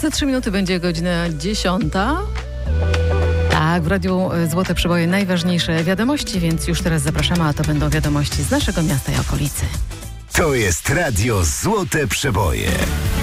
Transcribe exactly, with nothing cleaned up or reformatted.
Za trzy minuty będzie godzina dziesiąta. Tak, w Radiu Złote Przeboje najważniejsze wiadomości, więc już teraz zapraszamy, a to będą wiadomości z naszego miasta i okolicy. To jest Radio Złote Przeboje.